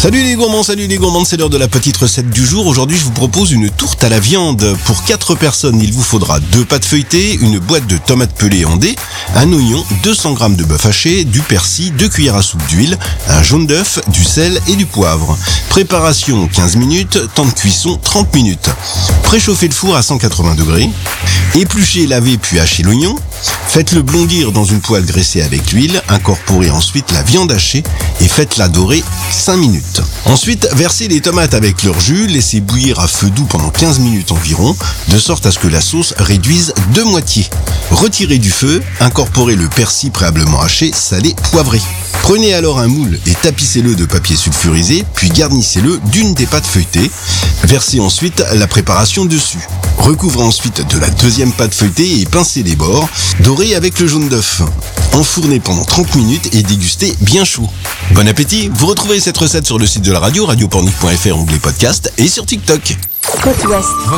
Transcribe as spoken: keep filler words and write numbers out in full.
Salut les gourmands, salut les gourmands, c'est l'heure de la petite recette du jour. Aujourd'hui, je vous propose une tourte à la viande. Pour quatre personnes, il vous faudra deux pâtes feuilletées, une boîte de tomates pelées en dés, un oignon, deux cents grammes de bœuf haché, du persil, deux cuillères à soupe d'huile, un jaune d'œuf, du sel et du poivre. Préparation quinze minutes, temps de cuisson trente minutes. Préchauffez le four à cent quatre-vingts degrés. Épluchez, lavez puis hachez l'oignon. Faites-le blondir dans une poêle graissée avec l'huile. Incorporez ensuite la viande hachée et faites-la dorer cinq minutes. Ensuite, versez les tomates avec leur jus, laissez bouillir à feu doux pendant quinze minutes environ, de sorte à ce que la sauce réduise de moitié. Retirez du feu, incorporez le persil préalablement haché, salé, poivré. Prenez alors un moule et tapissez-le de papier sulfurisé, puis garnissez-le d'une des pâtes feuilletées. Versez ensuite la préparation dessus. Recouvrez ensuite de la deuxième pâte feuilletée et pincez les bords. Dorez avec le jaune d'œuf. Enfournez pendant trente minutes et dégustez bien chaud. Bon appétit! Vous retrouverez cette recette sur le site de la radio, radio pornic point f r, onglet podcast, et sur TikTok. Côte Ouest.